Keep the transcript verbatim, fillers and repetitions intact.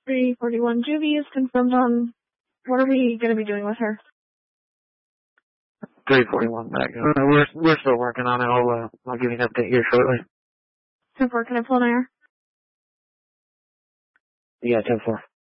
three forty-one Juvie is confirmed on. What are we going to be doing with her? three forty-one back. Uh, we're, we're still working on it. I'll, uh, I'll give you an update here shortly. ten four, can I pull an air? Yeah, ten four.